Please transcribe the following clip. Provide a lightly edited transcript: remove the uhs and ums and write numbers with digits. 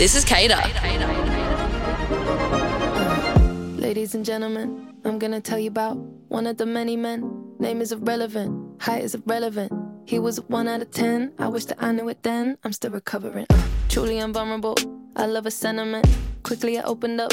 this is Kater. Ladies and gentlemen, I'm gonna tell you about one of the many men. Name is irrelevant, height is irrelevant. He was a 1 out of 10. I wish that I knew it then. I'm still recovering. Truly invulnerable. I love a sentiment. Quickly I opened up